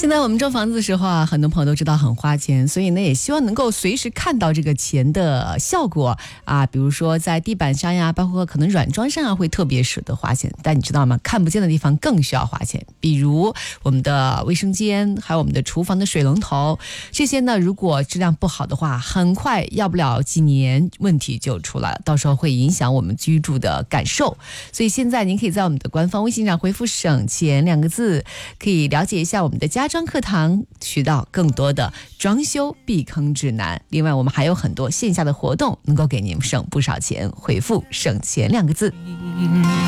现在我们装房子的时候啊，很多朋友都知道很花钱，所以呢也希望能够随时看到这个钱的效果啊，比如说在地板上呀，包括可能软装上啊，会特别舍得花钱。但你知道吗？看不见的地方更需要花钱，比如我们的卫生间，还有我们的厨房的水龙头，这些呢，如果质量不好的话，很快要不了几年问题就出来了，到时候会影响我们居住的感受。所以现在您可以在我们的官方微信上回复省钱2个字，可以了解一下我们的家装课堂，学到更多的装修避坑指南。另外我们还有很多线下的活动能够给您省不少钱，回复省钱2个字。